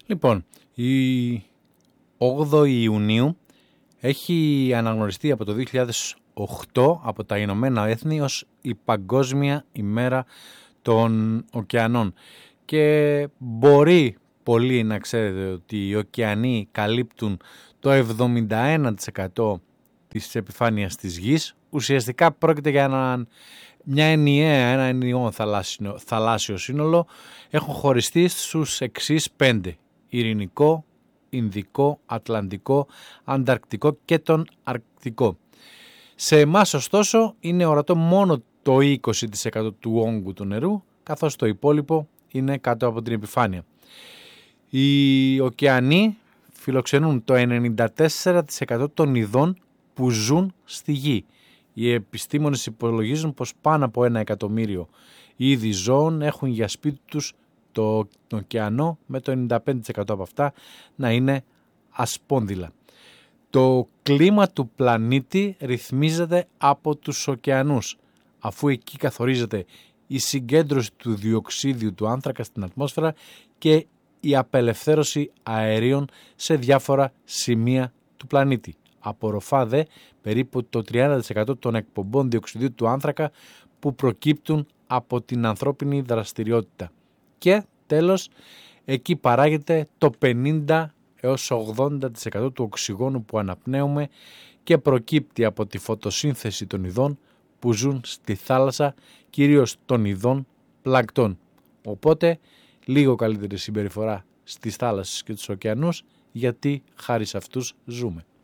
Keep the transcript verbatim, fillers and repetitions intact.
Λοιπόν, η όγδοη Ιουνίου έχει αναγνωριστεί από το δύο χιλιάδες οκτώ από τα Ηνωμένα Έθνη ως η Παγκόσμια ημέρα των ωκεανών. Και μπορεί πολύ να ξέρετε ότι οι ωκεανοί καλύπτουν το εβδομήντα ένα τοις εκατό της επιφάνειας της γης. Ουσιαστικά πρόκειται για ένα, μια ενιαία, ένα ενιαίο θαλάσσιο, θαλάσσιο σύνολο. Έχουν χωριστεί στους εξής πέντε: Ειρηνικό, Ινδικό, Ατλαντικό, Ανταρκτικό και τον Αρκτικό. Σε εμάς ωστόσο είναι ορατό μόνο το είκοσι τοις εκατό του όγκου του νερού, καθώς το υπόλοιπο είναι κάτω από την επιφάνεια. Οι ωκεανοί φιλοξενούν το ενενήντα τέσσερα τοις εκατό των ειδών που ζουν στη γη. Οι επιστήμονες υπολογίζουν πως πάνω από ένα εκατομμύριο είδη ζώων έχουν για σπίτι τους το ωκεανό, με το ενενήντα πέντε τοις εκατό από αυτά να είναι ασπόνδυλα. Το κλίμα του πλανήτη ρυθμίζεται από τους ωκεανούς, αφού εκεί καθορίζεται η συγκέντρωση του διοξίδιου του άνθρακα στην ατμόσφαιρα και η απελευθέρωση αερίων σε διάφορα σημεία του πλανήτη. Απορροφά δε περίπου το τριάντα τοις εκατό των εκπομπών διοξιδίου του άνθρακα που προκύπτουν από την ανθρώπινη δραστηριότητα. Και τέλος, εκεί παράγεται το πενήντα έως ογδόντα τοις εκατό του οξυγόνου που αναπνέουμε και προκύπτει από τη φωτοσύνθεση των ειδών που ζουν στη θάλασσα, κυρίως των ειδών πλανκτών. Οπότε, λίγο καλύτερη συμπεριφορά στις θάλασσες και τους ωκεανούς, γιατί χάρη σε αυτούς ζούμε.